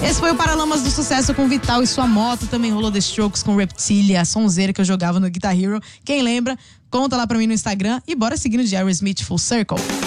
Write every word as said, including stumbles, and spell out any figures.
Esse foi o Paralamas do Sucesso com Vital e Sua Moto. Também rolou The Strokes com Reptilia, a sonzeira que eu jogava no Guitar Hero. Quem lembra, conta lá pra mim no Instagram. E bora seguir no de Aerosmith Full Circle.